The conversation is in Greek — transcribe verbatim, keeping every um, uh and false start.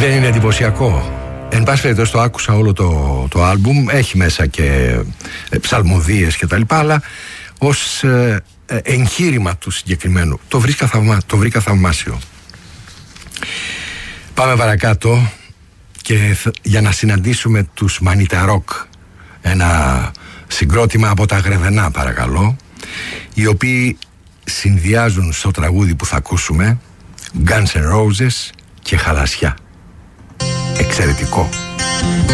Δεν είναι εντυπωσιακό? Εν πάση περιπτώσει, το άκουσα όλο το, το άλμπουμ. Έχει μέσα και ε, ψαλμοδίες και τα λοιπά, αλλά ως ε, ε, εγχείρημα του συγκεκριμένου το βρήκα, θαυμα, το βρήκα θαυμάσιο. Πάμε παρακάτω και για να συναντήσουμε τους Μανίτα Ροκ, ένα συγκρότημα από τα Γρεβενά, παρακαλώ, οι οποίοι συνδυάζουν στο τραγούδι που θα ακούσουμε Guns N' Roses και χαλασιά. Εξαιρετικό.